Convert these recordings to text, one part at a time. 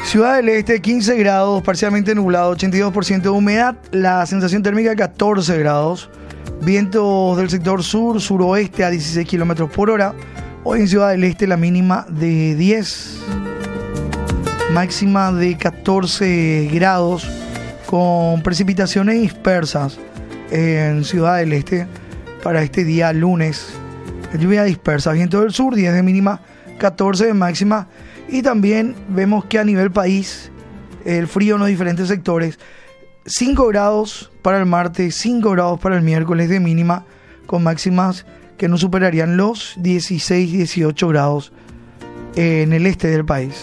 Ciudad del Este, 15 grados, parcialmente nublado, 82% de humedad, la sensación térmica 14 grados, vientos del sector sur, suroeste a 16 kilómetros por hora. Hoy en Ciudad del Este la mínima de 10, máxima de 14 grados, con precipitaciones dispersas en Ciudad del Este para este día lunes. Lluvia dispersa, viento del sur, 10 de mínima, 14 de máxima. Y también vemos que a nivel país, el frío en los diferentes sectores, 5 grados para el martes, 5 grados para el miércoles de mínima, con máximas que no superarían los 16, 18 grados en el este del país.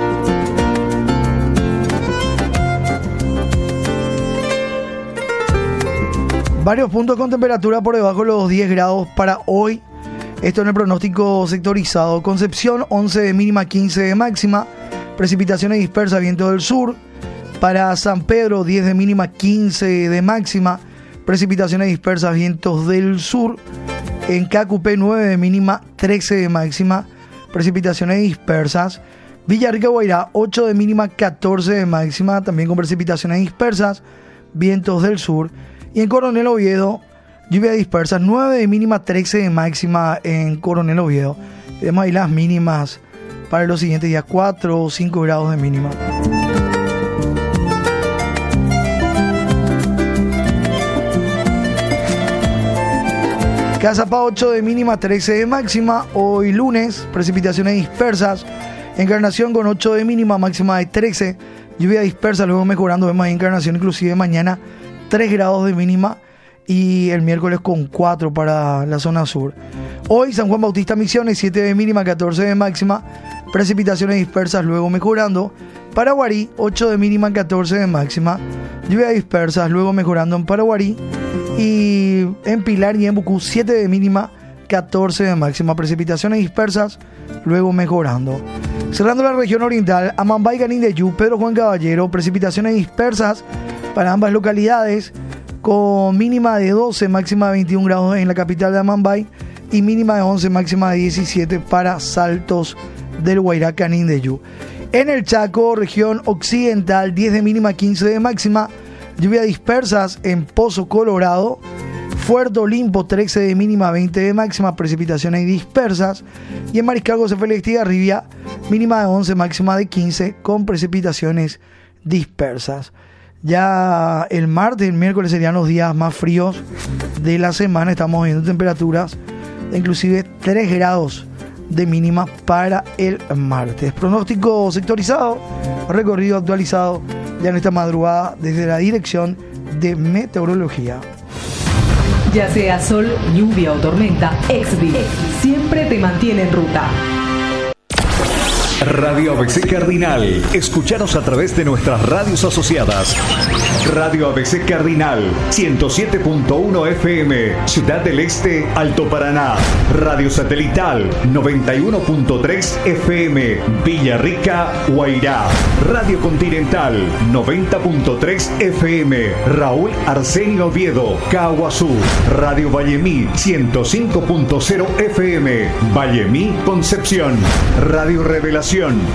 Varios puntos con temperatura por debajo de los 10 grados para hoy. Esto en el pronóstico sectorizado. Concepción, 11 de mínima, 15 de máxima. Precipitaciones dispersas, viento del sur. Para San Pedro, 10 de mínima, 15 de máxima. Precipitaciones dispersas, vientos del sur. En Cacupé, 9 de mínima, 13 de máxima. Precipitaciones dispersas. Villarrica, Guairá, 8 de mínima, 14 de máxima. También con precipitaciones dispersas, vientos del sur. Y en Coronel Oviedo, lluvia dispersa, 9 de mínima, 13 de máxima en Coronel Oviedo. Tenemos ahí las mínimas para los siguientes días, 4 o 5 grados de mínima. Cazapá, 8 de mínima, 13 de máxima. Hoy lunes, precipitaciones dispersas. Encarnación con 8 de mínima, máxima de 13. Lluvia dispersa, luego mejorando. Vemos ahí Encarnación inclusive mañana 3 grados de mínima. Y el miércoles con 4 para la zona sur. Hoy San Juan Bautista Misiones, 7 de mínima, 14 de máxima. Precipitaciones dispersas, luego mejorando. Paraguarí, 8 de mínima, 14 de máxima. Lluvia dispersas, luego mejorando en Paraguarí. Y en Pilar y en Bucú, 7 de mínima, 14 de máxima. Precipitaciones dispersas, luego mejorando. Cerrando la región oriental, Amambay, Canindeyú, Pedro Juan Caballero. Precipitaciones dispersas para ambas localidades, con mínima de 12, máxima de 21 grados en la capital de Amambay y mínima de 11, máxima de 17 para Saltos del Guairá, Canindeyú. En el Chaco, región occidental, 10 de mínima, 15 de máxima. Lluvia dispersas en Pozo Colorado. Fuerte Olimpo, 13 de mínima, 20 de máxima. Precipitaciones dispersas. Y en Mariscal José Félix Estigarribia, mínima de 11, máxima de 15 con precipitaciones dispersas. Ya el martes y el miércoles serían los días más fríos de la semana. Estamos viendo temperaturas de inclusive 3 grados de mínima para el martes. Pronóstico sectorizado, recorrido actualizado ya en esta madrugada desde la Dirección de Meteorología. Ya sea sol, lluvia o tormenta, Exvi siempre te mantiene en ruta. Radio ABC Cardinal. Escúchanos a través de nuestras radios asociadas. Radio ABC Cardinal, 107.1 FM, Ciudad del Este, Alto Paraná. Radio Satelital, 91.3 FM, Villarrica, Guairá. Radio Continental, 90.3 FM, Raúl Arsenio Oviedo, Caguazú. Radio Vallemí, 105.0 FM, Vallemí, Concepción. Radio Revelación,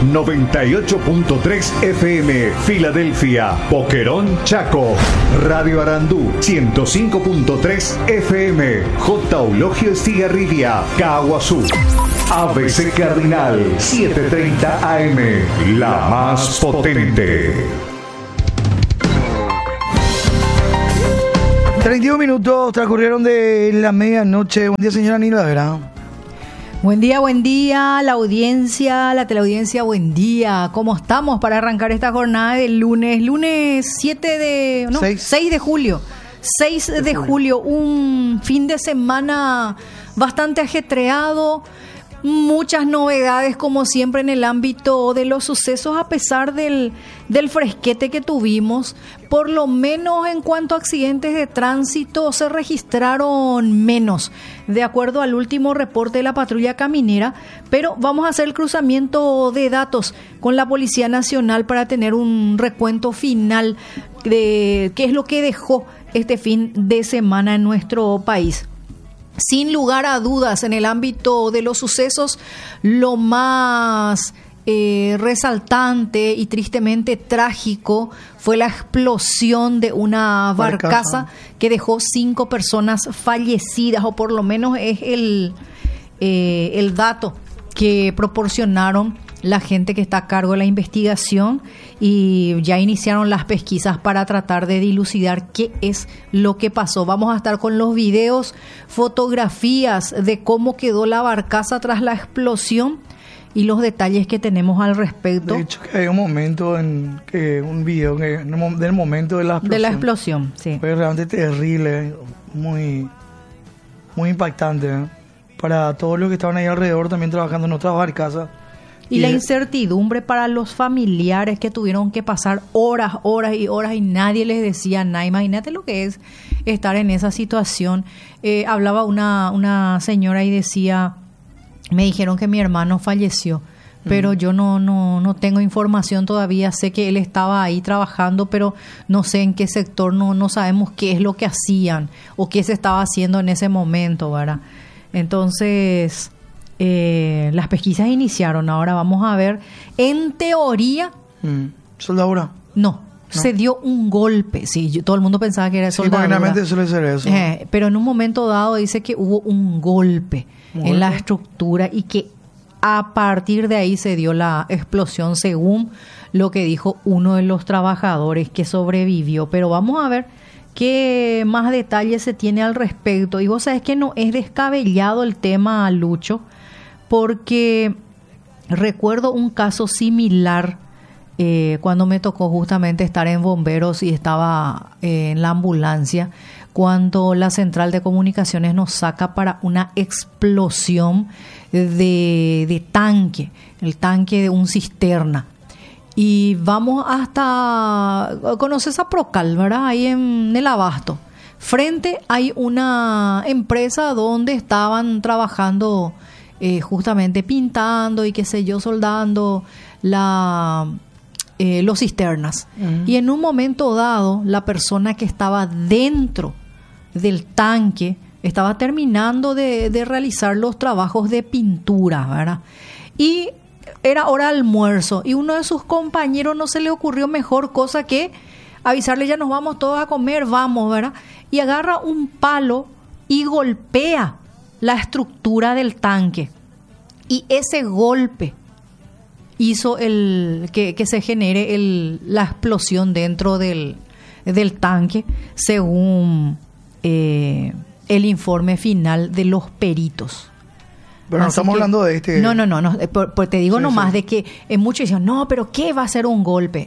98.3 FM, Filadelfia, Boquerón, Chaco. Radio Arandú, 105.3 FM, J. Eulogio Estigarribia, Caguazú. ABC Cardinal, 7:30 AM, la más potente. 31 minutos transcurrieron de la medianoche. Buen día, señora Nilda Vera. Buen día, la audiencia, la teleaudiencia, buen día. ¿Cómo estamos para arrancar esta jornada del lunes? Lunes 6 de julio. 6 de julio, un fin de semana bastante ajetreado. Muchas novedades, como siempre, en el ámbito de los sucesos, a pesar del fresquete que tuvimos. Por lo menos en cuanto a accidentes de tránsito, se registraron menos, de acuerdo al último reporte de la patrulla caminera. Pero vamos a hacer el cruzamiento de datos con la Policía Nacional para tener un recuento final de qué es lo que dejó este fin de semana en nuestro país. Sin lugar a dudas, en el ámbito de los sucesos, lo más resaltante y tristemente trágico fue la explosión de una barcaza que dejó 5 personas fallecidas, o por lo menos es el dato que proporcionaron la gente que está a cargo de la investigación, y ya iniciaron las pesquisas para tratar de dilucidar qué es lo que pasó. Vamos a estar con los videos, fotografías de cómo quedó la barcaza tras la explosión y los detalles que tenemos al respecto. De hecho, que hay un momento un video del momento de la explosión. De la explosión, sí. Fue realmente terrible, muy, muy impactante, ¿eh? Para todos los que estaban ahí alrededor también trabajando en otras barcazas. Y la incertidumbre para los familiares que tuvieron que pasar horas y nadie les decía nada. Imagínate lo que es estar en esa situación. Hablaba una señora y decía, me dijeron que mi hermano falleció, pero yo no tengo información todavía. Sé que él estaba ahí trabajando, pero no sé en qué sector, no sabemos qué es lo que hacían o qué se estaba haciendo en ese momento, ¿verdad? Entonces, las pesquisas iniciaron. Ahora vamos a ver. En teoría... ¿Soldadura? No, se dio un golpe. Sí, todo el mundo pensaba que era soldadura. Sí, generalmente suele ser eso. Pero en un momento dado dice que hubo un golpe en la estructura y que a partir de ahí se dio la explosión, según lo que dijo uno de los trabajadores que sobrevivió. Pero vamos a ver qué más detalles se tiene al respecto. Y vos sabés que no es descabellado el tema, Lucho, porque recuerdo un caso similar cuando me tocó justamente estar en bomberos y estaba en la ambulancia, cuando la central de comunicaciones nos saca para una explosión de tanque, el tanque de un cisterna. Y vamos hasta, ¿conoces a Procal, verdad? Ahí en el Abasto. Frente hay una empresa donde estaban trabajando justamente pintando y qué sé yo, soldando los cisternas. Y en un momento dado, la persona que estaba dentro del tanque estaba terminando de realizar los trabajos de pintura, ¿verdad? Y era hora de almuerzo y uno de sus compañeros no se le ocurrió mejor cosa que avisarle, ya nos vamos todos a comer, vamos, ¿verdad? Y agarra un palo y golpea la estructura del tanque. Y ese golpe hizo que se genere la explosión dentro del tanque, según el informe final de los peritos. Pero no estamos hablando de este... No, te digo nomás de que muchos dicen, no, pero ¿qué va a ser un golpe?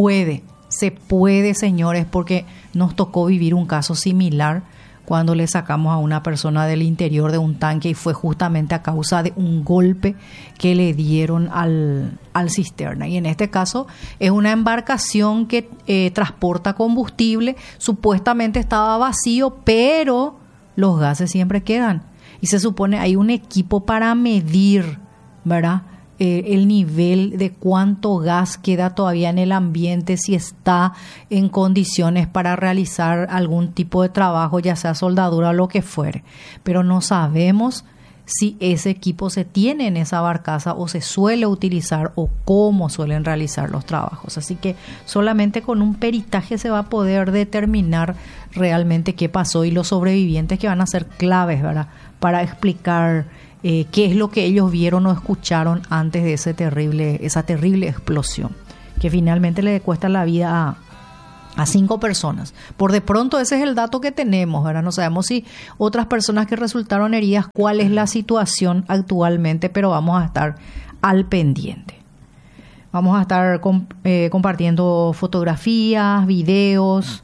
Se puede, señores, porque nos tocó vivir un caso similar cuando le sacamos a una persona del interior de un tanque y fue justamente a causa de un golpe que le dieron al cisterna. Y en este caso es una embarcación que transporta combustible, supuestamente estaba vacío, pero los gases siempre quedan. Y se supone hay un equipo para medir, ¿verdad? El nivel de cuánto gas queda todavía en el ambiente, si está en condiciones para realizar algún tipo de trabajo, ya sea soldadura o lo que fuere. Pero no sabemos si ese equipo se tiene en esa barcaza o se suele utilizar o cómo suelen realizar los trabajos. Así que solamente con un peritaje se va a poder determinar realmente qué pasó y los sobrevivientes que van a ser claves, ¿verdad?, para explicar qué es lo que ellos vieron o escucharon antes de esa terrible explosión, que finalmente le cuesta la vida a 5 personas. Por de pronto ese es el dato que tenemos, ¿verdad? No sabemos si otras personas que resultaron heridas, cuál es la situación actualmente, pero vamos a estar al pendiente. Vamos a estar compartiendo fotografías, videos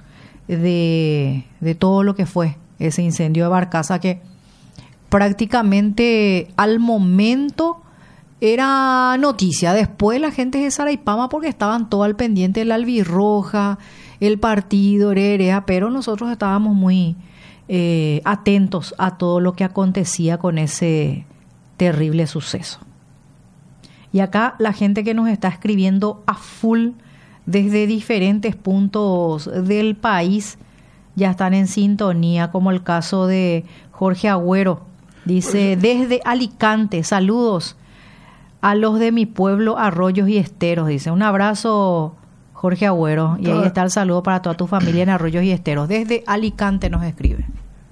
de todo lo que fue ese incendio de barcaza que prácticamente al momento era noticia. Después la gente de Saraipama, porque estaban todo al pendiente de la albirroja, el partido, pero nosotros estábamos muy atentos a todo lo que acontecía con ese terrible suceso. Y acá la gente que nos está escribiendo a full desde diferentes puntos del país ya están en sintonía, como el caso de Jorge Agüero. Dice, desde Alicante, saludos. a los de mi pueblo, Arroyos y Esteros, dice. Un abrazo, Jorge Agüero. Y ahí está el saludo para toda tu familia en Arroyos y Esteros. Desde Alicante nos escribe.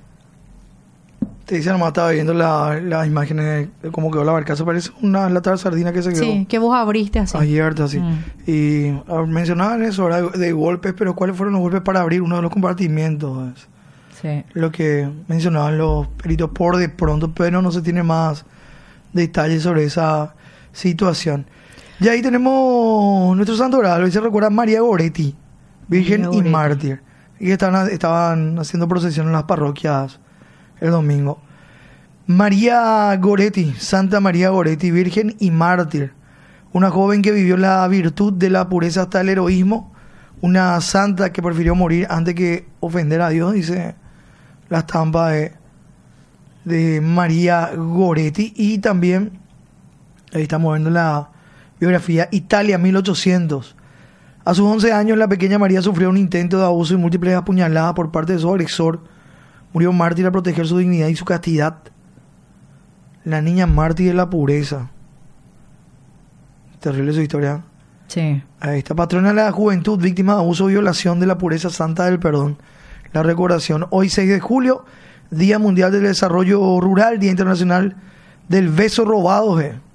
Te dice, nomás estaba viendo las imágenes de cómo quedó la barcaza. Parece una lata de sardina que se quedó. Sí, que vos abriste así. Ayer, así. Y mencionaban eso, ¿verdad? De golpes, pero ¿cuáles fueron los golpes para abrir uno de los compartimientos? Sí. Lo que mencionaban los peritos por de pronto, pero no se tiene más detalles sobre esa situación. Y ahí tenemos nuestro santoral. Hoy se recuerda María Goretti, virgen y mártir, y que estaban haciendo procesión en las parroquias el domingo. María Goretti, Santa María Goretti, virgen y mártir, una joven que vivió la virtud de la pureza hasta el heroísmo, una santa que prefirió morir antes que ofender a Dios, dice la estampa de María Goretti. Y también ahí estamos viendo la biografía Italia 1800. A sus 11 años la pequeña María sufrió un intento de abuso y múltiples apuñaladas por parte de su agresor. Murió mártir a proteger su dignidad y su castidad. La niña mártir de la pureza. Terrible su historia. Sí. Ahí está, patrona de la juventud, víctima de abuso o violación de la pureza, santa del perdón. La recordación. Hoy 6 de julio, Día Mundial del Desarrollo Rural, Día Internacional del Beso Robado.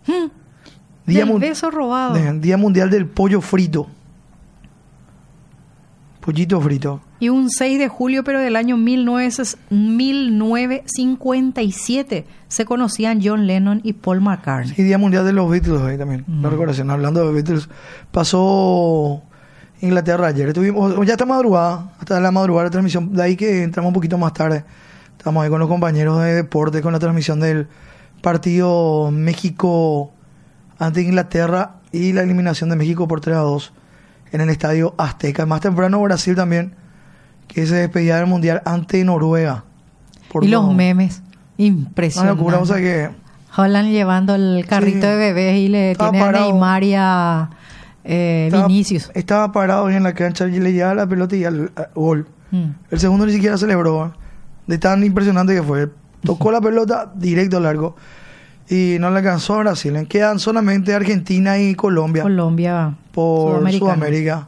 Beso robado. Día Mundial del Pollo Frito. Pollito frito. Y un 6 de julio, pero del año 1957, se conocían John Lennon y Paul McCartney. Sí, Día Mundial de los Beatles ahí también. La recordación. Hablando de Beatles, pasó Inglaterra ayer. Ya está madrugada, hasta la madrugada de la transmisión. De ahí que entramos un poquito más tarde. Estamos ahí con los compañeros de deporte, con la transmisión del partido México ante Inglaterra y la eliminación de México por 3-2 en el Estadio Azteca. Más temprano Brasil también, que se despedía del Mundial ante Noruega. Y los memes, impresionante. Una locura, o sea que... Holland llevando el carrito de bebés y le tiene a Neymar y a Vinicius. Estaba parado en la cancha y le llevaba la pelota y al gol. El segundo ni siquiera celebró, de tan impresionante que fue. Tocó la pelota directo al largo y no le alcanzó a Brasil. Quedan solamente Argentina y Colombia. Por Sudamérica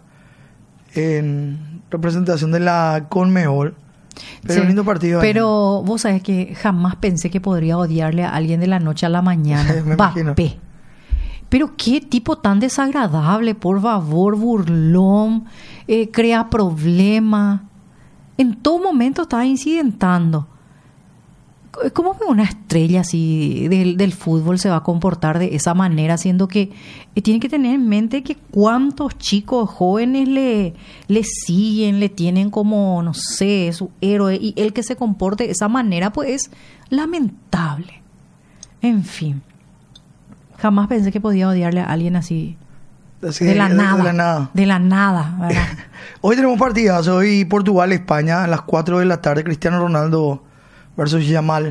en representación de la Conmebol. Pero lindo partido. Pero vos sabés que jamás pensé que podría odiarle a alguien de la noche a la mañana. Mbappé. Pero qué tipo tan desagradable, por favor, burlón, crea problemas. En todo momento estaba incidentando. ¿Cómo que una estrella así del fútbol se va a comportar de esa manera, siendo que tiene que tener en mente que cuántos chicos jóvenes le siguen, le tienen como, no sé, su héroe, y el que se comporte de esa manera, pues es lamentable. En fin, jamás pensé que podía odiarle a alguien así de la nada, ¿verdad? Hoy tenemos partidas, hoy Portugal-España a las 4 de la tarde, Cristiano Ronaldo versus Yamal.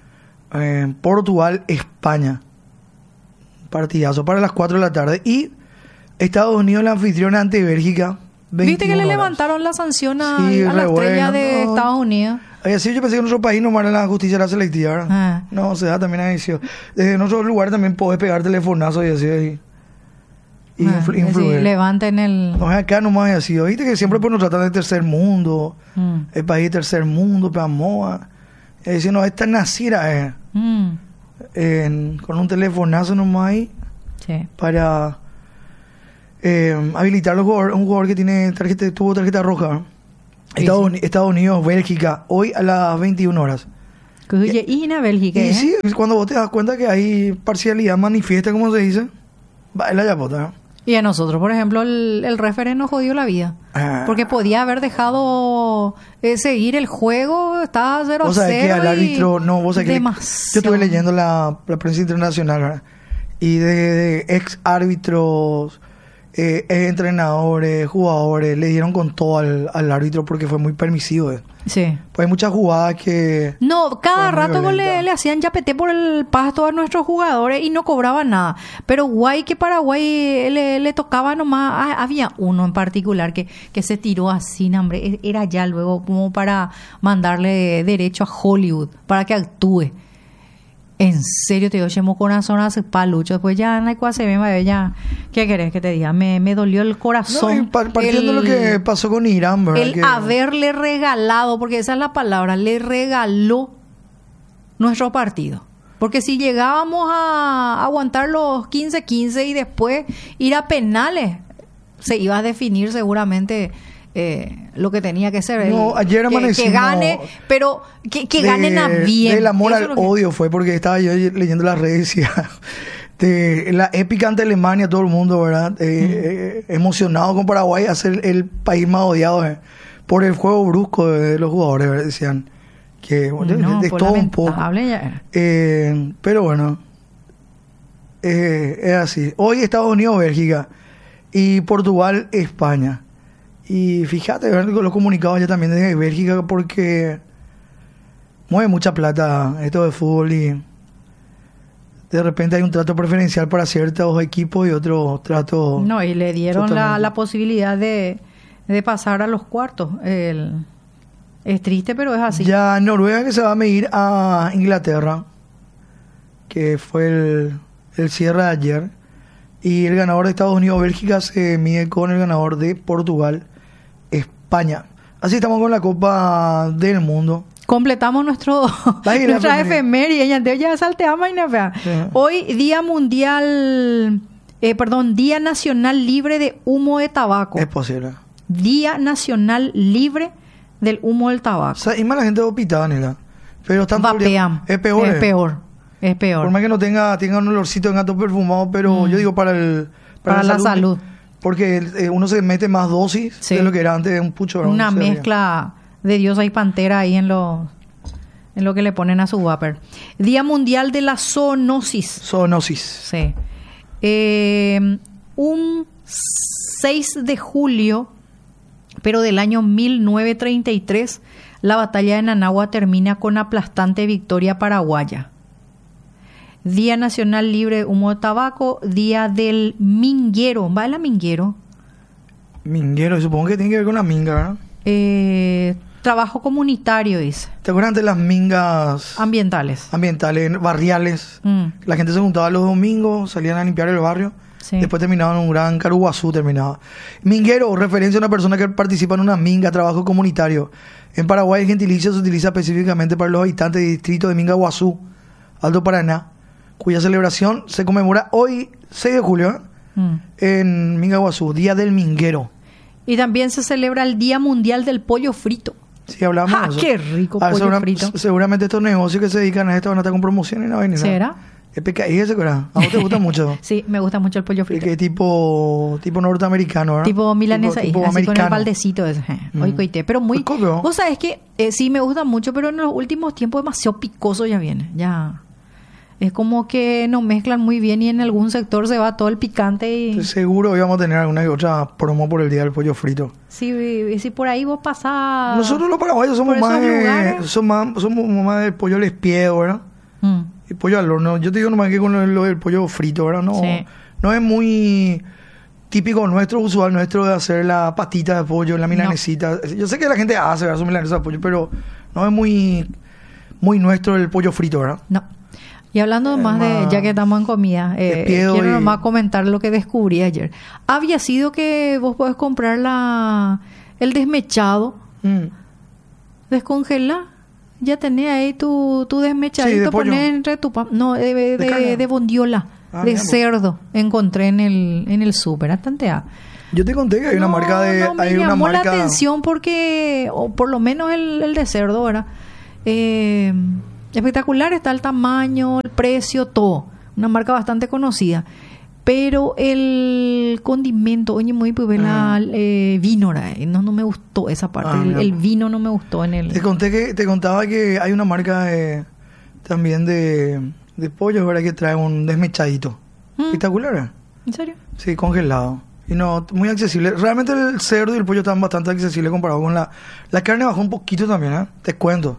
Portugal-España. Partidazo para las 4 de la tarde. Y Estados Unidos, la anfitriona ante Bélgica. ¿Viste que le levantaron la sanción a la estrella de Estados Unidos? Así yo pensé que en nuestro país nomás era la justicia era selectiva, ¿verdad? No, o sea, también ha dicho. Desde nuestro lugar también podés pegar telefonazos y así. Y influir. Levanten el... No, acá nomás es así. Viste que siempre pues, nos tratan de tercer mundo. El país de tercer mundo, pero moa. Y dicen, no, esta nacida con un telefonazo nomás ahí. Sí. Para habilitar un jugador que tuvo tarjeta roja. Sí, Estados Unidos, Bélgica, hoy a las 21 horas. Y en Bélgica. Y sí, cuando vos te das cuenta que hay parcialidad manifiesta, como se dice, baila ya bota. Y a nosotros, por ejemplo, el referee nos jodió la vida. Porque podía haber dejado seguir el juego, estaba 0-0. Vos sabés que al árbitro, no, vos sabés que yo estuve leyendo la prensa internacional, ¿verdad? Y de ex árbitros, entrenadores, jugadores, le dieron con todo al árbitro porque fue muy permisivo. Sí. Pues hay muchas jugadas que... No, cada rato le hacían yapete por el pasto a nuestros jugadores y no cobraban nada. Pero guay que Paraguay le tocaba nomás... había uno en particular que se tiró así, hombre. Era ya luego como para mandarle derecho a Hollywood para que actúe. En serio, te digo, chemo corazón hace palucho. Después ya no hay cuál se ve, ya. ¿Qué querés que te diga? Me dolió el corazón. No, partiendo de lo que pasó con Irán, ¿verdad? El haberle regalado, porque esa es la palabra, le regaló nuestro partido. Porque si llegábamos a aguantar los 15-15 y después ir a penales, se iba a definir seguramente lo que tenía que ser. No, ayer amanecimos. Que gane, pero que ganen a bien. Del amor al odio fue porque estaba yo leyendo las redes y de la épica ante Alemania, todo el mundo, ¿verdad? Emocionado con Paraguay a ser el país más odiado por el juego brusco de los jugadores, ¿verdad? Decían que de todo un poco. Pero bueno, es así. Hoy Estados Unidos, Bélgica y Portugal, España. Y fíjate, ver los comunicados ya también desde Bélgica porque mueve mucha plata esto de fútbol y de repente hay un trato preferencial para ciertos equipos y otro trato... No, y le dieron la posibilidad de pasar a los cuartos. Es triste, pero es así. Ya Noruega que se va a medir a Inglaterra, que fue el cierre de ayer, y el ganador de Estados Unidos-Bélgica se mide con el ganador de Portugal-España. Así estamos con la Copa del Mundo. Completamos nuestra efeméride. Ya salteamos. Hoy Día Mundial, Día Nacional Libre de Humo de Tabaco. Es posible. Día Nacional Libre del Humo del Tabaco. O sea, y más la gente vapean, Nela. Pero están vapean. Es peor. Es peor. Por más que no tenga un olorcito de gato perfumado, pero yo digo para la salud. Porque uno se mete más dosis de lo que era antes de un pucho. Una mezcla de diosa y pantera ahí en lo que le ponen a su vapor. Día Mundial de la Zoonosis. Sí. Un 6 de julio, pero del año 1933, la batalla de Nanagua termina con aplastante victoria paraguaya. Día Nacional Libre de Humo de Tabaco, Día del Minguero. ¿Va la Minguero? Minguero, supongo que tiene que ver con la minga, ¿verdad? Trabajo comunitario, dice. ¿Te acuerdas de las mingas? Ambientales, barriales. La gente se juntaba los domingos, salían a limpiar el barrio. Sí. Después terminaban en un gran Caruguazú, Minguero, referencia a una persona que participa en una minga, trabajo comunitario. En Paraguay el gentilicio se utiliza específicamente para los habitantes del distrito de Mingaguazú, Alto Paraná, cuya celebración se conmemora hoy, 6 de julio, en Mingaguazú, Día del Minguero. Y también se celebra el Día Mundial del Pollo Frito. Sí, hablamos de eso. ¡Qué rico pollo frito! Seguramente estos negocios que se dedican a esto van a estar con promoción y no ven. ¿Será? Es ¿y ese, ¿verdad? ¿A vos te gusta mucho? Sí, me gusta mucho el pollo frito. ¿Qué tipo norteamericano, ¿verdad? Tipo milanesa, tipo así americano. Con el baldecito ese. Hoy coité, pero muy... Vos sabés que sí me gusta mucho, pero en los últimos tiempos demasiado picoso ya viene. Ya... Es como que no mezclan muy bien y en algún sector se va todo el picante y... Seguro hoy vamos a tener alguna otra promo por el Día del Pollo Frito. Sí, si por ahí vos pasás... Nosotros los paraguayos somos más del pollo al espiedo, ¿verdad? Y pollo al horno. Yo te digo nomás que con lo del pollo frito, ¿verdad? No es muy típico nuestro, usual nuestro de hacer la patita de pollo, la milanesita. No. Yo sé que la gente hace, ¿verdad? Su milanesa de pollo, pero no es muy nuestro el pollo frito, ¿verdad? No. Y hablando más de, ya que estamos en comida, quiero nomás comentar lo que descubrí ayer. Había sido que vos podés comprar el desmechado, descongelar, ya tenés ahí tu desmechadito, ponés entre tu pan, no, de bondiola, de cerdo, encontré en el súper, bastante. Yo te conté que hay una marca de... No, me llamó la atención porque, o por lo menos el de cerdo, ¿verdad? Espectacular está el tamaño, el precio, todo. Una marca bastante conocida. Pero el condimento, oye, muy pues vino, no me gustó esa parte. El vino no me gustó en el... Te contaba que hay una marca también de pollo, ¿verdad? Que trae un desmechadito. Espectacular. ¿En serio? Sí, congelado. Y no, muy accesible. Realmente el cerdo y el pollo están bastante accesibles comparado con la carne bajó un poquito también, ¿eh? Te cuento.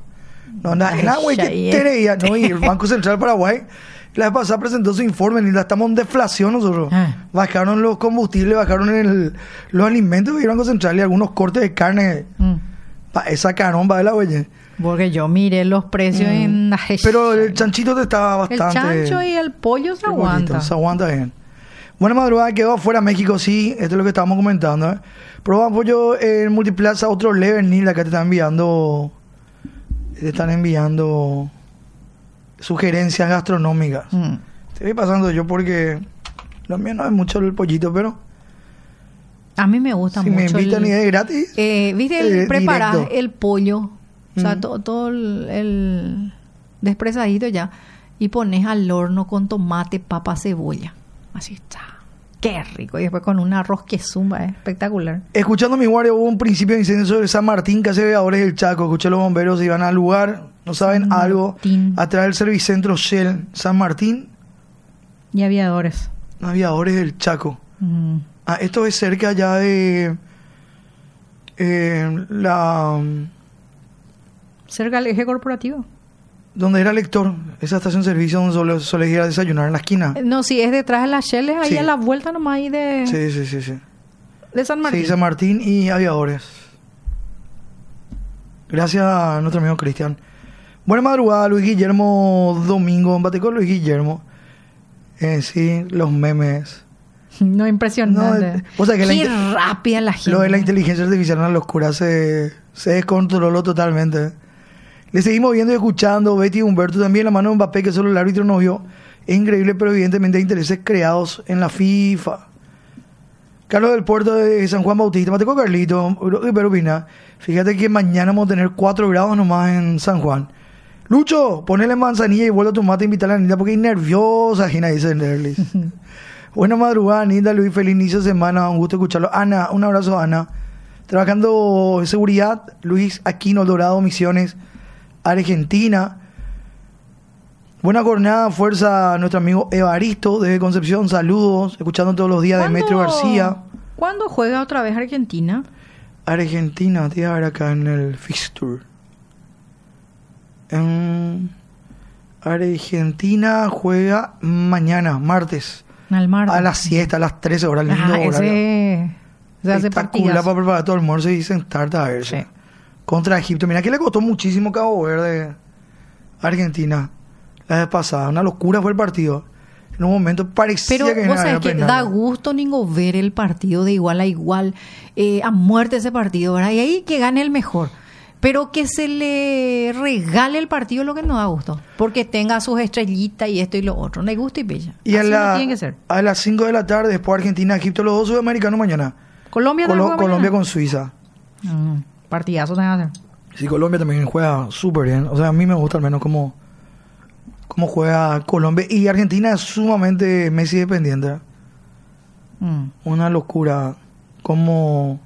Y el Banco Central de Paraguay la vez pasada presentó su informe y estamos en deflación nosotros. Bajaron los combustibles, bajaron los alimentos y el Banco Central y algunos cortes de carne. Esa caromba de la huella. Porque yo miré los precios en... Pero el chanchito te estaba bastante... El chancho y el pollo se aguanta. Se aguanta bien. Buena madrugada, quedó afuera México, sí. Esto es lo que estábamos comentando. Probamos pollo en Multiplaza, otro level, Nil, acá te están enviando sugerencias gastronómicas. Te voy pasando yo porque lo mío no es mucho el pollito, pero... A mí me gusta mucho. Si me invitan y es gratis. ¿Viste? Preparar el pollo, o sea, todo el despresadito ya, y pones al horno con tomate, papa, cebolla. Así está. Qué rico. Y después con un arroz que zumba, espectacular. Escuchando mi guardia, hubo un principio de incendio sobre San Martín, casi veadores del Chaco. Escuché a los bomberos, iban al lugar, no saben algo. Atrás del Servicentro Shell, San Martín. Y aviadores. Aviadores del Chaco. Esto es cerca ya de cerca del eje corporativo. Donde era lector, esa estación de servicio donde solía ir a desayunar en la esquina. No, sí, es detrás de las Shell, ahí sí. A la vuelta nomás ahí de... Sí. De San Martín. Sí, San Martín y aviadores. Gracias a nuestro amigo Cristian. Buena madrugada, Luis Guillermo Domingo. Embate con Luis Guillermo. Sí, los memes. No, impresionante. O sea, que qué rápida la gente. Lo de la inteligencia artificial, una locura, se descontroló totalmente. Le seguimos viendo y escuchando. Betty y Humberto también, la mano de Mbappé, que solo el árbitro no vio. Es increíble, pero evidentemente hay intereses creados en la FIFA. Carlos del Puerto de San Juan Bautista. Mateco Carlito, pero opina. Fíjate que mañana vamos a tener 4 grados nomás en San Juan. Lucho, ponele manzanilla y vuelve a tomate e invitar a la Nilda porque es nerviosa, Gina, dice Nerlis. Buena madrugada, Nilda, Luis, feliz inicio de semana, un gusto escucharlo. Ana, un abrazo, Ana. Trabajando en seguridad, Luis Aquino, Dorado, Misiones, Argentina. Buena jornada, fuerza a nuestro amigo Evaristo desde Concepción, saludos, escuchando todos los días Demetrio García. ¿Cuándo juega otra vez Argentina? Argentina, te iba a ver acá en el fixture. Argentina juega mañana, martes. Al martes. A las siesta, a las 13 horas. Lindo ese hace espectacular para preparar todo el almuerzo y sentarte a verse. Sí. Contra Egipto. Mira que le costó muchísimo Cabo Verde Argentina la vez pasada. Una locura fue el partido. En un momento parecía pero que... Pero vos sabés que da gusto, Ningo, ver el partido de igual a igual. A muerte ese partido, ¿verdad? Y ahí que gane el mejor. Pero que se le regale el partido es lo que no da gusto. Porque tenga sus estrellitas y esto y lo otro. No hay gusto y bella. Y así no tiene que ser. A las 5 de la tarde, después Argentina, Egipto, los dos sudamericanos mañana. Colombia Colombia con Suiza. Partidazo tenés que hacer. Sí, Colombia también juega súper bien. O sea, a mí me gusta al menos cómo juega Colombia. Y Argentina es sumamente Messi dependiente. Una locura. Cómo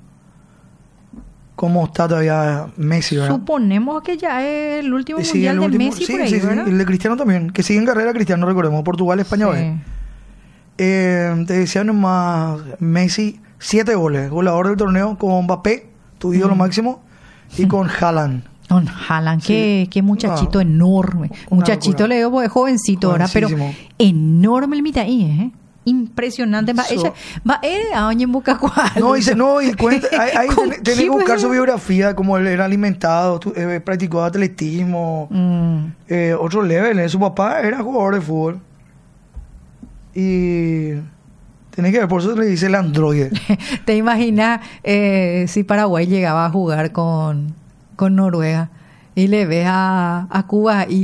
está todavía Messi, ¿verdad? Suponemos que ya es el último mundial de Messi por ahí, ¿verdad? Sí, el de Cristiano también. Que sigue en carrera Cristiano, recordemos. Portugal, España, sí. Te decía nomás Messi, 7 goles. Goleador del torneo con Mbappé, tu ídolo máximo, y con Haaland. Con Haaland, qué muchachito enorme. Muchachito locura. Le digo porque es jovencito, ¿verdad? Pero enorme el mitaí, ¿eh? Impresionante. Va a en busca cuál. Y cuenta, ahí tenés que buscar su biografía, como él era alimentado, practicó atletismo, otro level. Su papá era jugador de fútbol. Y tenés que ver, por eso le dice el androide. ¿Te imaginas si Paraguay llegaba a jugar con Noruega y le ves a Cuba ahí?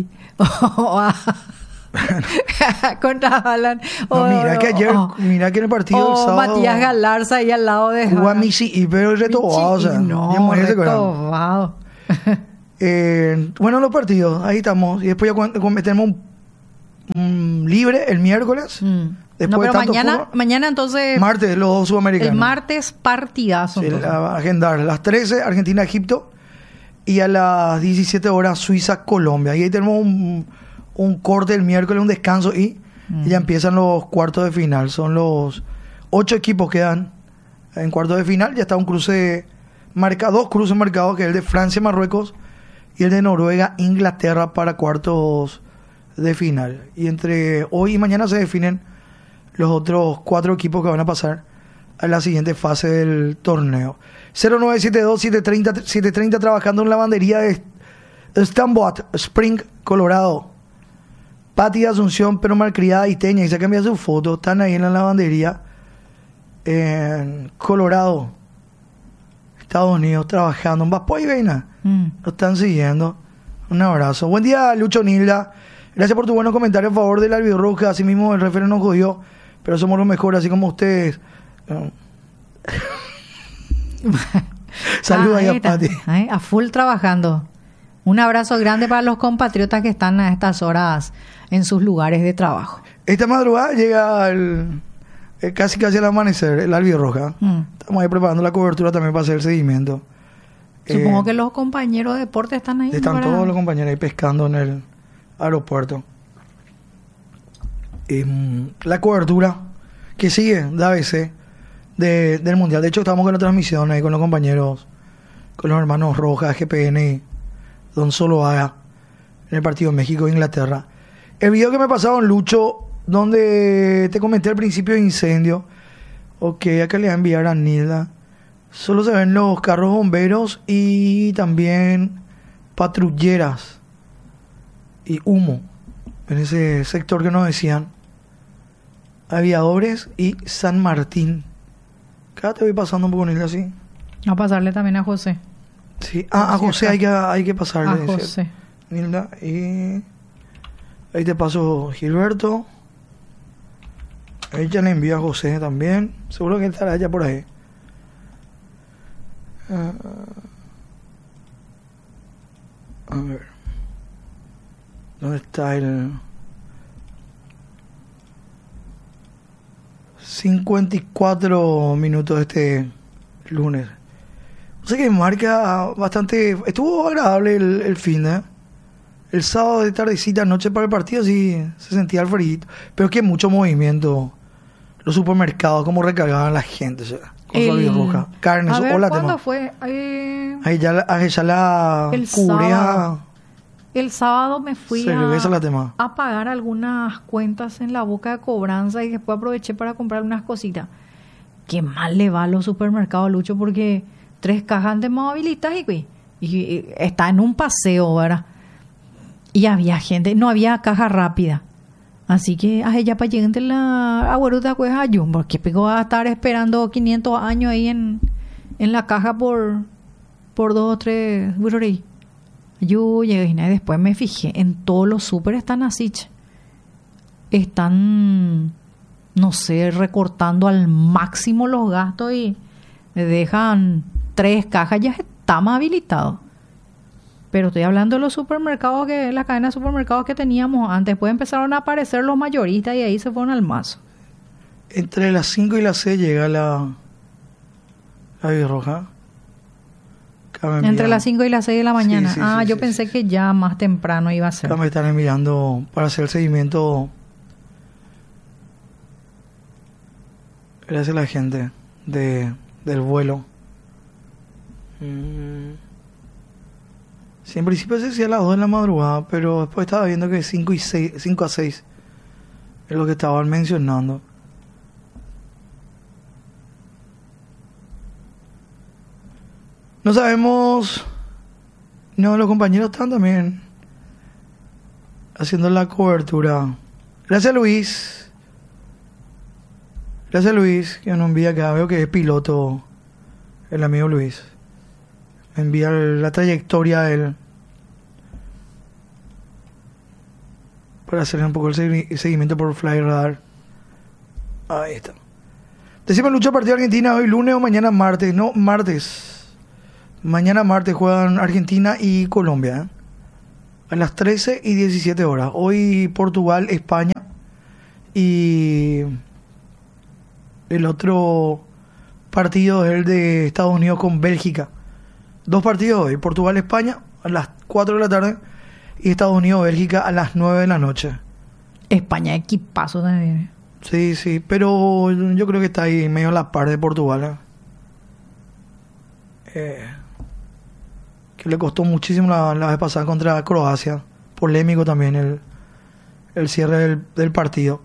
Contra Haaland. Mira que en el partido del sábado, Matías Galarza ahí al lado de Cuba, Michi y pero retobado, o sea, retobado. Bueno, los partidos, ahí estamos. Y después ya tenemos un libre el miércoles. Después pero mañana entonces... Martes, los dos sudamericanos. El martes partidazo. Sí, agendar. A las 13, Argentina, Egipto. Y a las 17 horas, Suiza, Colombia. Y ahí tenemos un corte el miércoles, un descanso y ya empiezan los cuartos de final. Son los 8 equipos que quedan en cuartos de final. Ya está un cruce marcado, 2 cruces marcados, que es el de Francia, Marruecos y el de Noruega, Inglaterra para cuartos de final. Y entre hoy y mañana se definen los otros 4 equipos que van a pasar a la siguiente fase del torneo. 0972-730 trabajando en lavandería Steamboat, Spring, Colorado. Pati de Asunción, pero malcriada isteña, y se cambia su foto. Están ahí en la lavandería en Colorado, Estados Unidos, trabajando. En Vaspo y Veina. Lo están siguiendo. Un abrazo. Buen día, Lucho Nilda. Gracias por tu buenos comentarios a favor del albirroja. Así mismo el referee nos jodió, pero somos los mejores, así como ustedes. Saludos ahí a Pati. A full trabajando. Un abrazo grande para los compatriotas que están a estas horas en sus lugares de trabajo. Esta madrugada llega casi al amanecer, el albirroja. Estamos ahí preparando la cobertura también para hacer el seguimiento. Supongo que los compañeros de deporte están ahí. Están todos los compañeros ahí pescando en el aeropuerto. La cobertura que sigue de ABC del Mundial. De hecho, estamos con la transmisión ahí con los compañeros, con los hermanos Rojas, GPN, Don Soloaga, en el partido México-Inglaterra. El video que me pasaron, Lucho, donde te comenté al principio de incendio, acá le voy a enviar a Nilda. Solo se ven los carros bomberos y también patrulleras y humo en ese sector que nos decían. Aviadores y San Martín. Acá te voy pasando un poco, Nilda, así. A pasarle también a José. Sí, a José hay que pasarle. A José. Nilda, y ahí te paso Gilberto. Ahí ya le envío a José también. Seguro que estará ya por ahí. A ver. ¿Dónde está el 54 minutos de este lunes? No sé qué marca bastante. Estuvo agradable el fin de. El sábado de tardecita, noche para el partido, sí se sentía el frío. Pero es que mucho movimiento. Los supermercados, cómo recargaban la gente, o sea, con su albirroja. Carne, a ver, hola, ¿cuándo tema. fue? Ahí ya la el cubría. Sábado. El sábado me fui a pagar algunas cuentas en la boca de cobranza y después aproveché para comprar unas cositas. Qué mal le va a los supermercados, Lucho, porque 3 cajas de mobilitas y está en un paseo, ¿verdad? Y había gente, no había caja rápida. Así que a ella para llegar la abuelita pues ayun, porque pegó a estar esperando 500 años ahí en la caja por 2 o 3 burros. Yo llegué y después me fijé, en todos los súper están así. Están, no sé, recortando al máximo los gastos y dejan 3 cajas, ya está más habilitado. Pero estoy hablando de los supermercados, la cadena de supermercados que teníamos antes. Después empezaron a aparecer los mayoristas y ahí se fueron al mazo. Entre las 5 y las 6 llega la birroja. Entre las 5 y las 6 de la mañana. Sí, yo pensé que ya más temprano iba a ser. Acá me están enviando para hacer el seguimiento. Gracias a la gente del vuelo. Sí, en principio se decía a las 2 de la madrugada, pero después estaba viendo que 5 a 6 es lo que estaban mencionando. No sabemos. No, los compañeros están también haciendo la cobertura. Gracias, Luis. Gracias, Luis, que nos envía acá. Veo que es piloto el amigo Luis. Envía la trayectoria a él para hacer un poco el seguimiento por Fly Radar. Ahí está. Decime, Lucho, partido de Argentina hoy lunes o mañana martes. No, martes. Mañana martes juegan Argentina y Colombia, a las 13 y 17 horas. Hoy Portugal, España y el otro partido es el de Estados Unidos con Bélgica. 2 partidos hoy, Portugal, España a las 4 de la tarde y Estados Unidos, Bélgica a las 9 de la noche. España, equipazo también. Sí, pero yo creo que está ahí medio a la par de Portugal. Que le costó muchísimo la vez pasada contra Croacia. Polémico también el cierre del partido.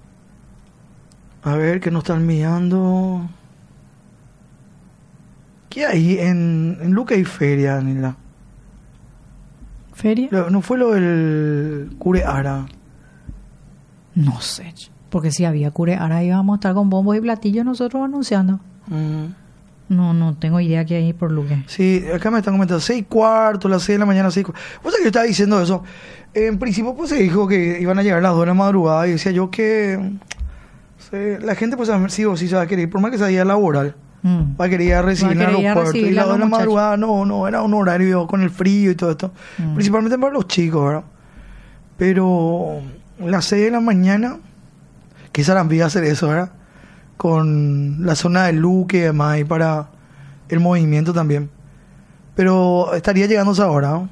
A ver, ¿qué nos están mirando? ¿Qué hay en Luque y Feria, Daniela? ¿Feria? ¿No fue lo del Cureara? No sé, porque si había Cureara íbamos a estar con bombos y platillos nosotros anunciando. No tengo idea que hay por Luque. Sí, acá me están comentando 6:15, las 6 de la mañana, 6:15. Vos sabés que yo estaba diciendo eso. En principio pues se dijo que iban a llegar a las 2 de la madrugada y decía yo que la gente pues sí o sí se va a querer ir, por más que sea día laboral. Va a querer ir a recibir en el aeropuerto. Y las 2 de la madrugada no, era un horario con el frío y todo esto. Principalmente para los chicos, ¿verdad? Pero las 6 de la mañana, qué zarambía hacer eso, ¿verdad? Con la zona de Luque y demás, y para el movimiento también. Pero estaría llegándose ahora, ¿no?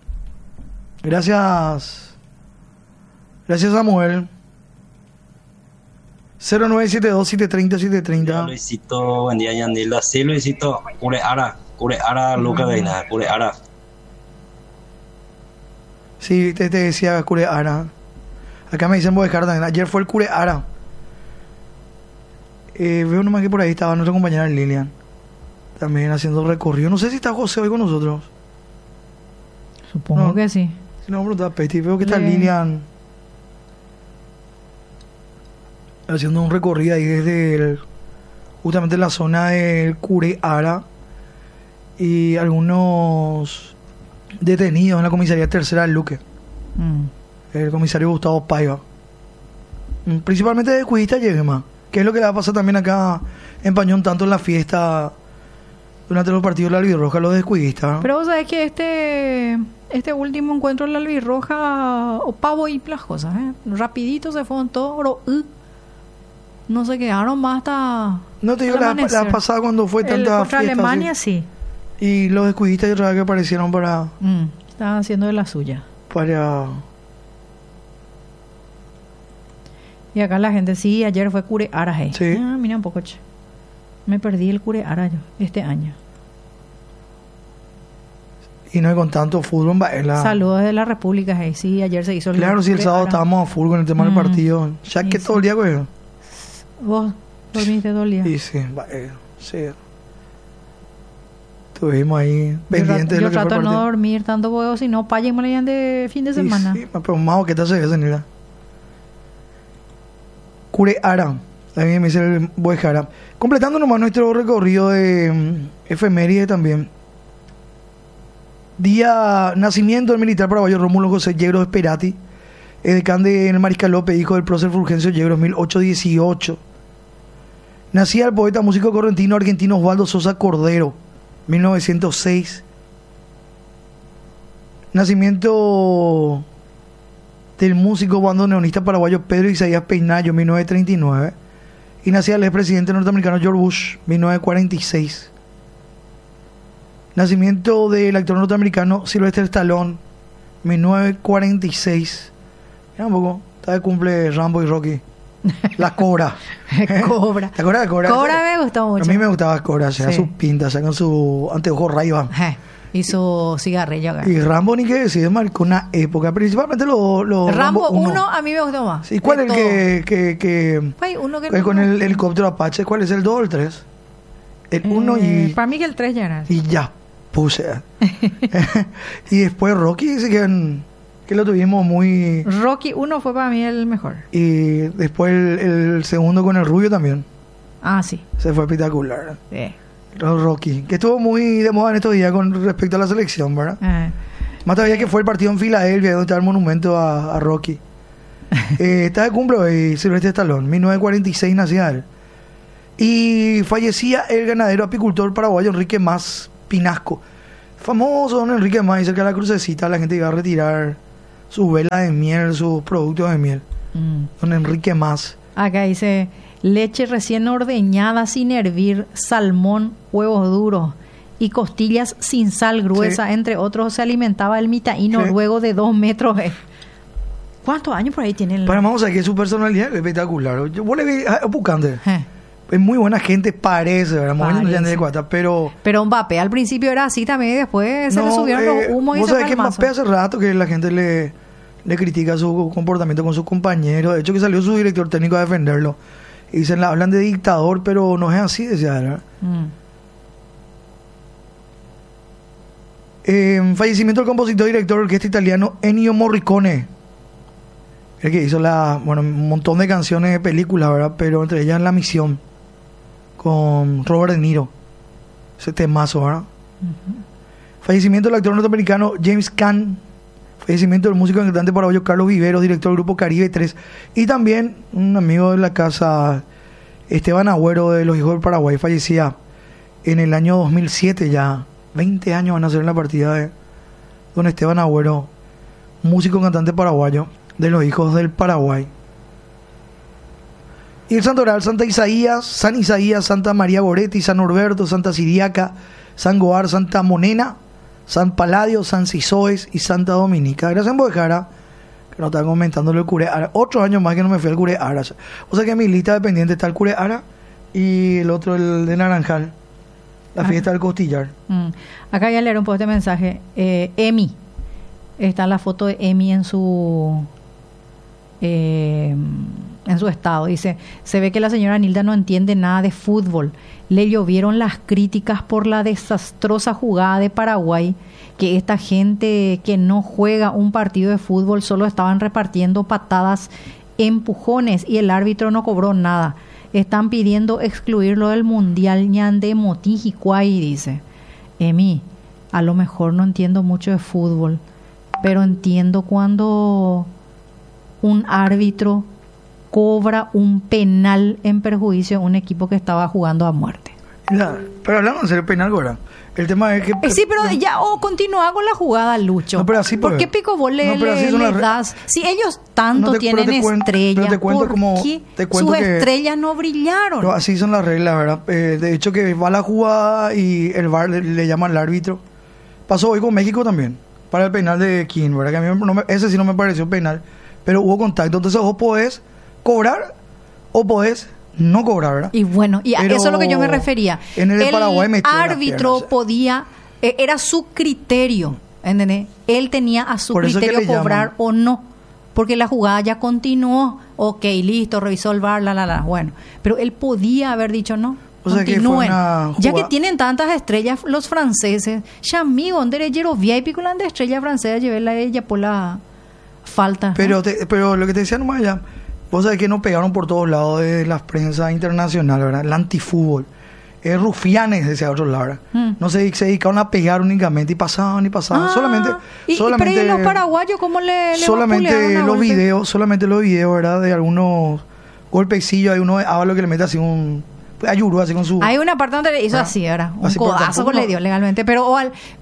Gracias Samuel. 0972-730-730. Luisito, buen día, Yandila. Sí, Luisito, Cureara, Luca Veina, Cureara. Sí, te decía Cureara. Acá me dicen Bodejar también. Ayer fue el Cureara. Veo nomás que por ahí estaba nuestra compañera Lilian también haciendo recorrido. No sé si está José hoy con nosotros. Supongo que sí. Si no, preguntar a Peti. Veo que está Lilian haciendo un recorrido ahí desde justamente la zona del Cureara, y algunos detenidos en la comisaría tercera del Luque. El comisario Gustavo Paiva, principalmente de cuidista llegue más, que es lo que le va a pasar también acá en Pañón, tanto en la fiesta durante los partidos de la Albirroja, los descuidistas, ¿no? Pero vos sabés que este último encuentro en la Albirroja, pavo y las cosas, rapidito se fueron todos, no se quedaron más hasta... No te digo la pasada cuando fue tanta contra fiesta. Alemania, sí. Y los descuidistas y otra vez que aparecieron para... Estaban haciendo de la suya. Y acá la gente, sí, ayer fue Cureara. Sí. Mira un poco, me perdí el Cureara yo, este año. Y no hay con tanto fútbol. Saludos de la República, sí, ayer se hizo el Claro, sí, el sábado estábamos a full con el tema del partido. Ya que todo el día, güey. ¿Vos dormiste todo el día? Sí. Estuvimos ahí pendientes de lo que fue el partido. Yo trato de no dormir tanto, porque si no, payemos de fin de semana. Sí, pero más que te hace eso, Nila. Cureara, también me dice el Boejara. Completando nomás nuestro recorrido de efeméride también. Nacimiento del militar paraguayo Rómulo José Yegros Esperati, edecán en el Mariscal López, hijo del prócer Fulgencio Yegros, 1818. Nacía el poeta músico correntino argentino Osvaldo Sosa Cordero, 1906. Nacimiento del músico bandoneonista paraguayo Pedro Isaías Peinayo, 1939. Y nacía el expresidente norteamericano George Bush, 1946. Nacimiento del actor norteamericano Sylvester Stallone, 1946. Mira un poco, está de cumple Rambo y Rocky. La Cobra. Cobra. ¿Te acuerdas de Cobra? Cobra me gustó mucho. A mí me gustaba Cobra, o sea, sus pintas, con su anteojo Ray-Ban. Y su cigarrillo. Y Rambo, ni que decir, marcó una época, principalmente los Rambo 1 a mí me gustó más. ¿Y cuál es el que hay uno que con el helicóptero Apache? ¿Cuál es el 2 o el 3? El 1 y... Para mí que el 3 ya era. Y ya puse. Y después Rocky dice que lo tuvimos muy... Rocky 1 fue para mí el mejor. Y después el segundo con el rubio también. Sí. Se fue espectacular. Sí. Rocky, que estuvo muy de moda en estos días con respecto a la selección, ¿verdad? Más todavía que fue el partido en Filadelfia, donde está el monumento a Rocky. Está de cumple hoy Sylvester Stallone, 1946 nacía él. Y fallecía el ganadero apicultor paraguayo Enrique Mas Pinasco. Famoso don Enrique Mas, cerca de la crucecita la gente iba a retirar sus velas de miel, sus productos de miel. Don Enrique Mas. Acá dice... Leche recién ordeñada sin hervir, salmón, huevos duros y costillas sin sal gruesa, entre otros, se alimentaba el mitaí noruego de 2 metros. ¿Cuántos años por ahí tiene el...? Para vamos a ver que su personalidad es espectacular. Vos le ves a Pucante. Es muy buena gente, parece, ¿verdad? Pero Mbappé al principio era así también, y después se le subieron los humos y se fue. Vos sabés que Mbappé hace rato que la gente le critica su comportamiento con sus compañeros. De hecho, que salió su director técnico a defenderlo. Y dicen, hablan de dictador, pero no es así, decía, ¿verdad? Fallecimiento del compositor y director de orquesta italiano Ennio Morricone, el que hizo un montón de canciones de películas, ¿verdad? Pero entre ellas La Misión, con Robert De Niro. Ese temazo, ¿verdad? Uh-huh. Fallecimiento del actor norteamericano James Caan. Fallecimiento del músico y cantante paraguayo Carlos Viveros, director del grupo Caribe 3. Y también un amigo de la casa, Esteban Agüero, de Los Hijos del Paraguay, fallecía en el año 2007 ya. 20 años van a ser en la partida de don Esteban Agüero, músico y cantante paraguayo de Los Hijos del Paraguay. Y el santoral: Santa Isaías, San Isaías, Santa María Goretti, San Norberto, Santa Siriaca, San Goar, Santa Monena, San Paladio, San Sisoes y Santa Dominica. Gracias en Bojara, que nos están comentando el Cure Ara. Otros años más que no me fui al Cure Ara. O sea que en mi lista de pendientes está el Cure Ara y el otro, el de Naranjal, la fiesta del costillar. Acá voy a leer un poco este mensaje. Emi, está la foto de Emi en su estado. Dice: se ve que la señora Nilda no entiende nada de fútbol. Le llovieron las críticas por la desastrosa jugada de Paraguay, que esta gente que no juega un partido de fútbol solo estaban repartiendo patadas, empujones, y el árbitro no cobró nada. Están pidiendo excluirlo del Mundial Ñande Motijicuay, dice. Emi, a lo mejor no entiendo mucho de fútbol, pero entiendo cuando un árbitro cobra un penal en perjuicio de un equipo que estaba jugando a muerte. Claro, pero hablamos de penal, Gora. El tema es que... sí, pero ya continúa con la jugada, Lucho. No, pero así ¿Por qué pico vos le das? Si ellos tanto tienen estrellas, ¿por qué sus estrellas no brillaron? Pero así son las reglas, ¿verdad? De hecho, que va la jugada y el VAR le llama al árbitro. Pasó hoy con México también, para el penal de King, ¿verdad? Que a mí ese sí no me pareció penal, pero hubo contacto. Entonces vos podés cobrar o podés no cobrar, ¿verdad? Y bueno, y a eso es lo que yo me refería. En el Paraguay metió árbitro podía, era su criterio, ¿entendés? Él tenía a su criterio cobrar o no, porque la jugada ya continuó. Ok, listo, revisó el VAR, bueno, pero él podía haber dicho no. O sea, continúen, que ya que tienen tantas estrellas los franceses. Ya amigo, donde llero VIP con la estrella francesa, llevé la ella por la falta. Pero pero lo que te decía nomás ya, vos sabés que nos pegaron por todos lados de la prensa internacional, ¿verdad? El antifútbol. Rufianes, decía otros lados. No se dedicaron a pegar únicamente y pasaban. Solamente pero los paraguayos, ¿cómo le solamente los videos, ¿verdad? De algunos golpecillos. Hay uno de Ábalo que le mete así un ayudo así con su... Hay una parte donde le hizo así, ¿verdad? Un codazo que le dio legalmente. Pero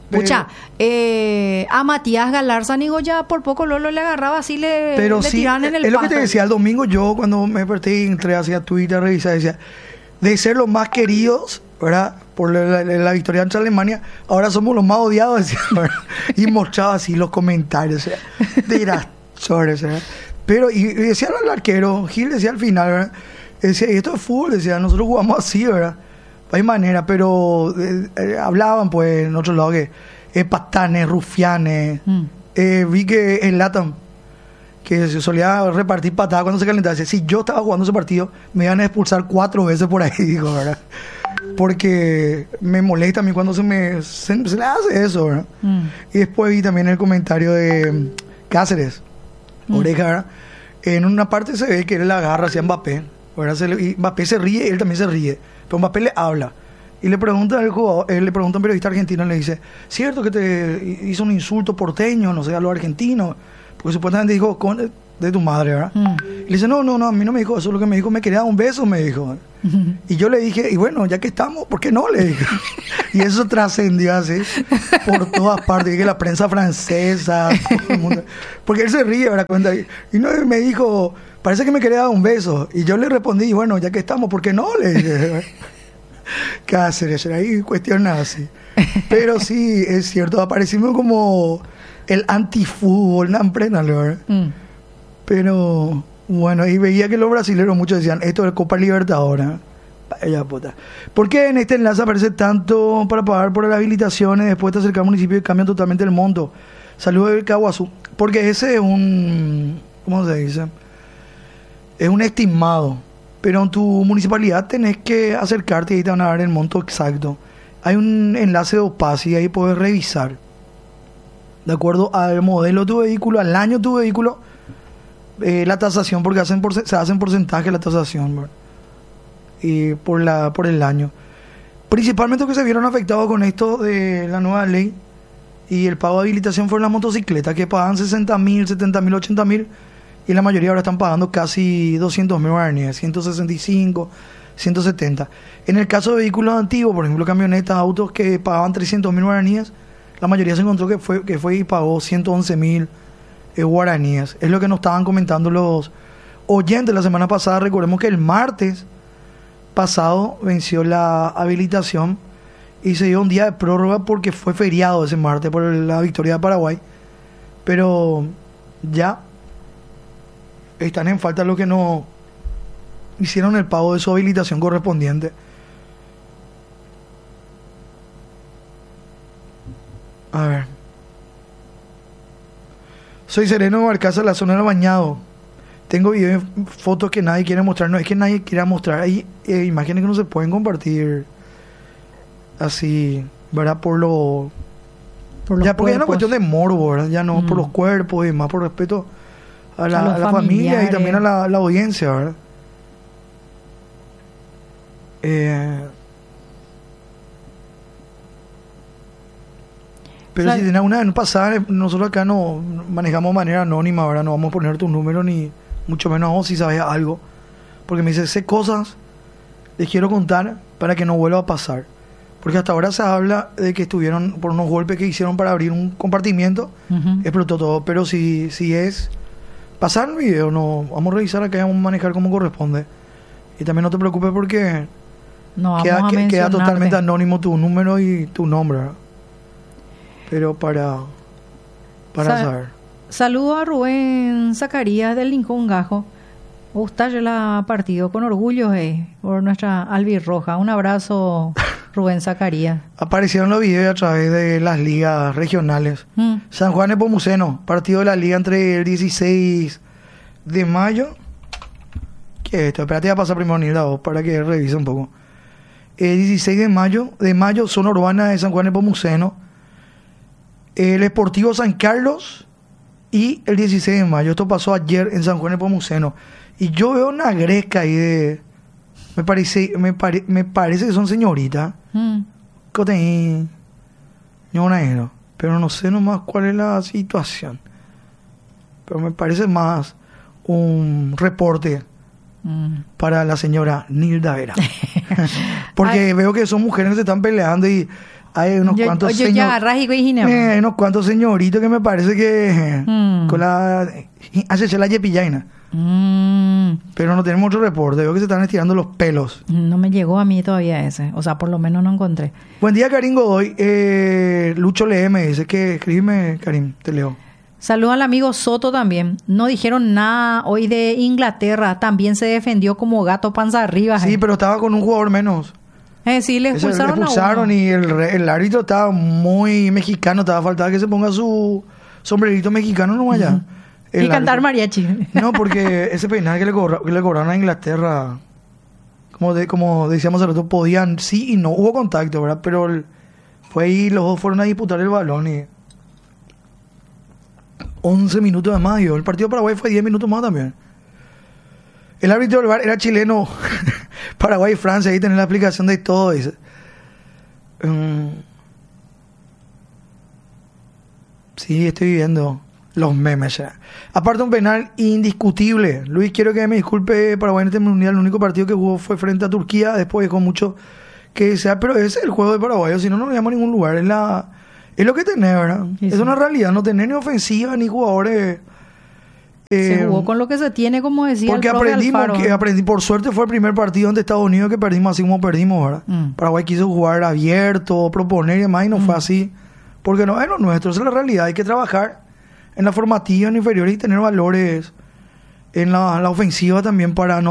a Matías Galarza, digo, ya por poco Lolo le agarraba así, le tiraban en el pasto. Es lo que te decía el domingo. Yo cuando me desperté y entré hacia Twitter a revisar, decía, de ser los más queridos, ¿verdad? Por la victoria ante Alemania, ahora somos los más odiados, decía, ¿verdad? Y mostraba así los comentarios, ¿verdad? ¿verdad? Pero, y decía el arquero, Gil decía al final, ¿verdad? Decía, y esto es fútbol, decía, nosotros jugamos así, ¿verdad? Hay manera, pero hablaban pues en otro lado que patanes, rufianes. Vi que en LATAM, que se solía repartir patadas cuando se calentaba, decía, si yo estaba jugando ese partido, me iban a expulsar 4 veces por ahí, digo, ¿verdad? Porque me molesta a mí cuando se le hace eso, ¿verdad? Y después vi también el comentario de Cáceres, Oreja, ¿verdad? En una parte se ve que él la agarra hacia Mbappé, ¿verdad? Y Mbappé se ríe y él también se ríe. Pero Mbappé le habla y le pregunta al jugador, le pregunta a un periodista argentino, le dice, ¿cierto que te hizo un insulto porteño, no sé, a los argentinos? Porque supuestamente dijo, de tu madre, ¿verdad? Y le dice, no, a mí no me dijo eso, lo que me dijo, me quería dar un beso, me dijo. Y yo le dije, y bueno, ya que estamos, ¿por qué no? Le dije. Y eso trascendió así por todas partes, y que la prensa francesa, todo el mundo, porque él se ríe, ¿verdad? Y no, me dijo, parece que me quería dar un beso. Y yo le respondí, bueno, ya que estamos, ¿por qué no? Le dije. Cáceres, ahí cuestiones así. Pero sí, es cierto, aparecimos como el antifútbol, ¿verdad? Pero bueno, y veía que los brasileños muchos decían, esto es Copa Libertadores. Vaya puta. ¿Por qué en este enlace aparece tanto para pagar por las habilitaciones, después de acercar al municipio y cambian totalmente el monto? Saludos del Caguazú. Porque ese es un... ¿Cómo se dice? Es un estimado. Pero en tu municipalidad tenés que acercarte y ahí te van a dar el monto exacto. Hay un enlace de OPAS y ahí puedes revisar. de acuerdo al modelo de tu vehículo, al año de tu vehículo, la tasación, porque se hacen porcentaje la tasación, ¿verdad? Y por el año. Principalmente los que se vieron afectados con esto de la nueva ley y el pago de habilitación fueron las motocicletas, que pagaban 60.000, 70.000, 80.000, y la mayoría ahora están pagando casi 200.000 guaraníes, 165, 170. En el caso de vehículos antiguos, por ejemplo camionetas, autos que pagaban 300.000 guaraníes, la mayoría se encontró que fue y pagó 111.000 guaraníes. Es lo que nos estaban comentando los oyentes la semana pasada. Recordemos que el martes pasado venció la habilitación y se dio un día de prórroga porque fue feriado ese martes por la victoria de Paraguay, pero ya están en falta los que no hicieron el pago de su habilitación correspondiente. A ver, soy Sereno Barcaza, la zona del Bañado. Tengo videos y fotos que nadie quiere mostrar. No es que nadie quiera mostrar. Hay imágenes que no se pueden compartir así, ¿verdad? Por ya, porque es una cuestión de morbo, ¿verdad? Ya no por los cuerpos y más por respeto a la familia y también a la audiencia, ¿verdad? Pero si tenés una pasada, nosotros acá no manejamos de manera anónima, ¿verdad? No vamos a poner tu número ni mucho menos a vos si sabes algo, porque me dice, sé cosas, les quiero contar para que no vuelva a pasar, porque hasta ahora se habla de que estuvieron por unos golpes que hicieron para abrir un compartimiento, explotó todo, pero si es pasar el video, no vamos a revisar acá y vamos a manejar como corresponde, y también no te preocupes porque queda totalmente anónimo tu número y tu nombre, ¿verdad? Pero para saber. Saludo a Rubén Zacarías del Rincón Gajo. Usted la partido con orgullo por nuestra albirroja. Un abrazo, Rubén Zacarías. Aparecieron los videos a través de las ligas regionales. San Juan Nepomuceno, partido de la liga entre el 16 de mayo. ¿Qué es esto? Espérate, voy a pasar primero Nilda vos para que revise un poco. El 16 de mayo, zona urbana de San Juan Nepomuceno. El Sportivo San Carlos y el 16 de mayo. Esto pasó ayer en San Juan Nepomuceno. Y yo veo una gresca ahí de... Me parece que son señoritas. Pero no sé nomás cuál es la situación. Pero me parece más un reporte para la señora Nilda Vera. Porque veo que son mujeres que se están peleando y... Hay unos cuantos hay unos cuantos señoritos que me parece que con la hace la yepillaina. Pero no tenemos otro reporte. Veo que se están estirando los pelos. No me llegó a mí todavía ese. O sea, por lo menos no encontré. Buen día, Karim Godoy. Lucho Lee me dice que escríbeme, Karim, te leo. Saludos al amigo Soto también. No dijeron nada hoy de Inglaterra. También se defendió como gato panza arriba. Sí, pero estaba con un jugador menos. Sí, le expulsaron y el árbitro estaba muy mexicano, estaba faltaba que se ponga su sombrerito mexicano nomás allá. Y cantar mariachi. No, porque ese penal que le cobraron a Inglaterra, como decíamos al otro, podían, sí y no, hubo contacto, ¿verdad? Pero fue ahí, los dos fueron a disputar el balón y 11 minutos más, y el partido de Paraguay fue 10 minutos más también. El árbitro del VAR era chileno. Paraguay y Francia, ahí tenés la explicación de todo eso. Sí, estoy viendo los memes ya. Aparte, un penal indiscutible. Luis, quiero que me disculpe, Paraguay en este mundial, el único partido que jugó fue frente a Turquía, después dejó mucho que sea, pero ese es el juego de Paraguay, si no, no nos llama a ningún lugar. Es lo que tenés, ¿verdad? Sí, es una realidad, no tenés ni ofensiva ni jugadores. Se jugó con lo que se tiene, como decía porque el aprendí, por suerte fue el primer partido ante Estados Unidos que perdimos así como perdimos, ¿verdad? Paraguay quiso jugar abierto, proponer y demás, y no fue así, porque no es lo nuestro, esa es la realidad. Hay que trabajar en la formativa, en inferiores, y tener valores en la ofensiva también para no